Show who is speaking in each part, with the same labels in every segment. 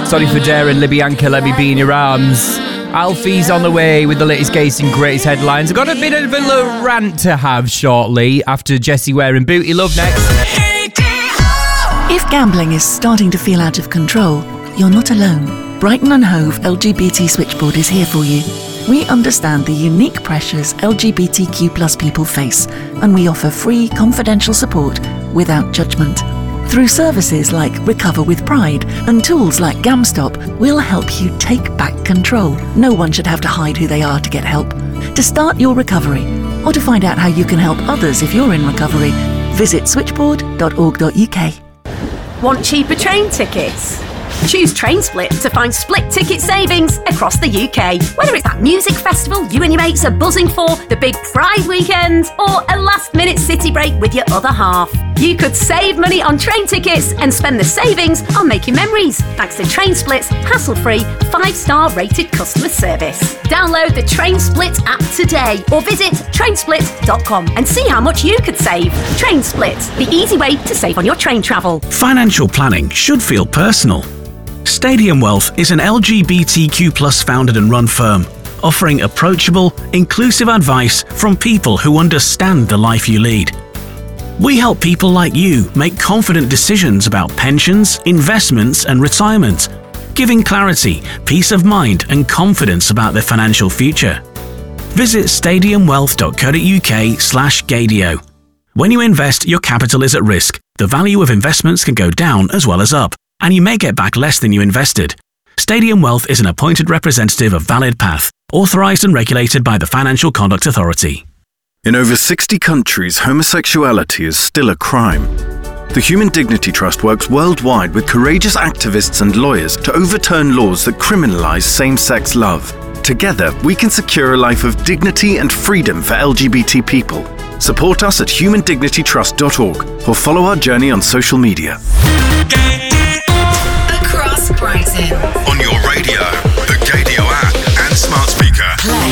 Speaker 1: Sorry for daring, Libyanka, let me be in your arms. Alfie's on the way with the latest gays and greatest headlines. I've got a bit of a little rant to have shortly after Jessie Ware and Booty Love next.
Speaker 2: If gambling is starting to feel out of control, you're not alone. Brighton and Hove LGBT Switchboard is here for you. We understand the unique pressures LGBTQ+ people face, and we offer free, confidential support without judgment. Through services like Recover with Pride and tools like GamStop, we'll help you take back control. No one should have to hide who they are to get help. To start your recovery, or to find out how you can help others if you're in recovery, visit switchboard.org.uk.
Speaker 3: Want cheaper train tickets? Choose TrainSplit to find split ticket savings across the UK. Whether it's that music festival you and your mates are buzzing for, the big Pride weekend, or a last-minute city break with your other half, you could save money on train tickets and spend the savings on making memories thanks to TrainSplit's hassle-free 5-star rated customer service. Download the TrainSplit app today or visit trainsplit.com and see how much you could save. TrainSplit, the easy way to save on your train travel.
Speaker 4: Financial planning should feel personal. Stadium Wealth is an LGBTQ+ founded and run firm, offering approachable, inclusive advice from people who understand the life you lead. We help people like you make confident decisions about pensions, investments, and retirement, giving clarity, peace of mind, and confidence about their financial future. Visit stadiumwealth.co.uk/Gadio. When you invest, your capital is at risk. The value of investments can go down as well as up, and you may get back less than you invested. Stadium Wealth is an appointed representative of Valid Path, authorised and regulated by the Financial Conduct Authority.
Speaker 5: In over 60 countries, homosexuality is still a crime. The Human Dignity Trust works worldwide with courageous activists and lawyers to overturn laws that criminalise same-sex love. Together, we can secure a life of dignity and freedom for LGBT people. Support us at humandignitytrust.org or follow our journey on social media.
Speaker 6: Across Brighton.
Speaker 7: On your radio, the Gadio app and smart speaker.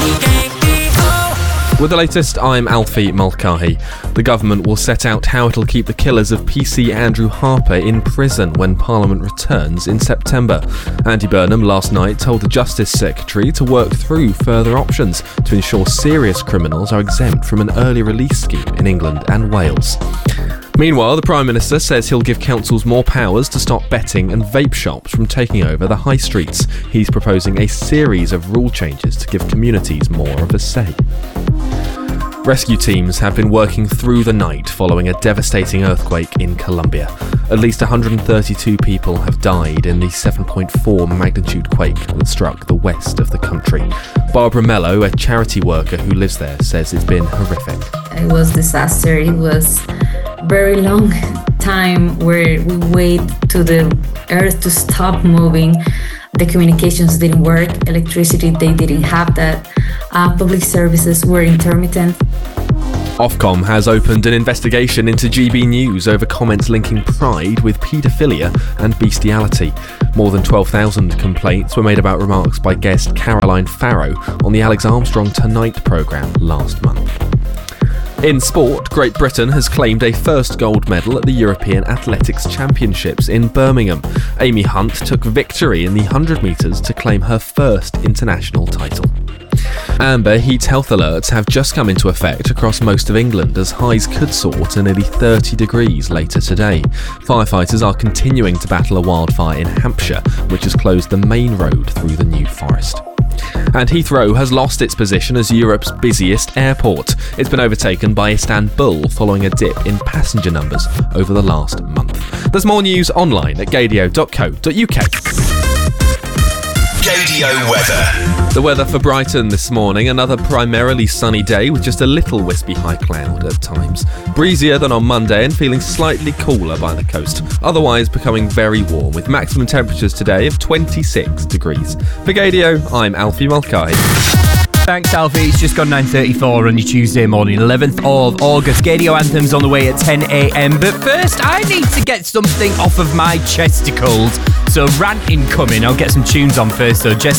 Speaker 8: With the latest, I'm Alfie Mulcahy. The government will set out how it'll keep the killers of PC Andrew Harper in prison when Parliament returns in September. Andy Burnham last night told the Justice Secretary to work through further options to ensure serious criminals are exempt from an early release scheme in England and Wales. Meanwhile, the Prime Minister says he'll give councils more powers to stop betting and vape shops from taking over the high streets. He's proposing a series of rule changes to give communities more of a say. Rescue teams have been working through the night following a devastating earthquake in Colombia. At least 132 people have died in the 7.4 magnitude quake that struck the west of the country. Barbara Mello, a charity worker who lives there, says it's been horrific.
Speaker 9: It was disaster. It was very long time where we wait to the earth to stop moving. The communications didn't work, electricity, they didn't have that. Public services were intermittent.
Speaker 8: Ofcom has opened an investigation into GB News over comments linking Pride with paedophilia and bestiality. More than 12,000 complaints were made about remarks by guest Caroline Farrow on the Alex Armstrong Tonight programme last month. In sport, Great Britain has claimed a first gold medal at the European Athletics Championships in Birmingham. Amy Hunt took victory in the 100 metres to claim her first international title. Amber heat health alerts have just come into effect across most of England as highs could soar to nearly 30 degrees later today. Firefighters are continuing to battle a wildfire in Hampshire, which has closed the main road through the New Forest. And Heathrow has lost its position as Europe's busiest airport. It's been overtaken by Istanbul following a dip in passenger numbers over the last month. There's more news online at gadio.co.uk.
Speaker 7: Gadio weather.
Speaker 8: The weather for Brighton this morning, another primarily sunny day with just a little wispy high cloud at times. Breezier than on Monday and feeling slightly cooler by the coast. Otherwise becoming very warm with maximum temperatures today of 26 degrees. For Gadio, I'm Alfie Mulcahy.
Speaker 1: Thanks, Alfie. It's just gone 9:34 on your Tuesday morning, 11th of August. Gadio Anthem's on the way at 10 a.m. But first, I need to get something off of my chesticles. So rant incoming. I'll get some tunes on first, though.